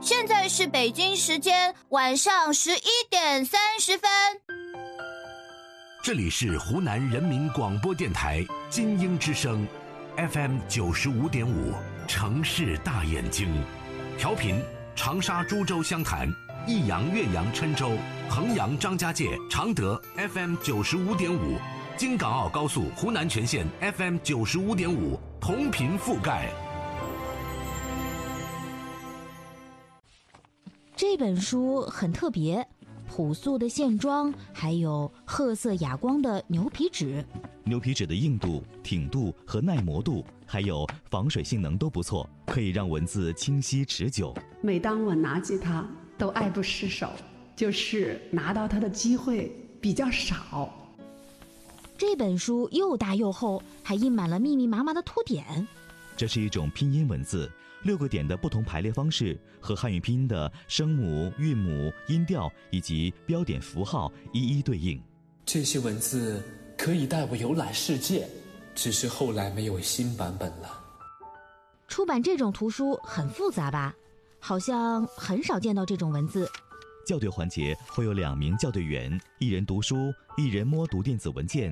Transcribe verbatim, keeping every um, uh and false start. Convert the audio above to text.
现在是北京时间晚上十一点三十分。 这里是湖南人民广播电台金鹰之声 F M 九十五点五，城市大眼睛，调频长沙、株洲、湘潭、益阳、岳阳、郴州、衡阳、张家界、常德 F M 九十五点五，京港澳高速湖南全线 F M 九十五点五，同频覆盖。 这本书很特别，朴素的线装，还有褐色哑光的牛皮纸。 牛皮纸的硬度、挺度和耐磨度，还有防水性能都不错，可以让文字清晰持久。 每当我拿起它，都爱不释手，就是拿到它的机会比较少。 这本书又大又厚，还印满了密密麻麻的凸点。 这是一种拼音文字，六个点的不同排列方式和汉语拼音的声母、韵母、音调以及标点符号一一对应。 这些文字可以带我游览世界，只是后来没有新版本了。 出版这种图书很复杂吧？好像很少见到这种文字。 校对环节会有两名校对员，一人读书，一人摸读电子文件，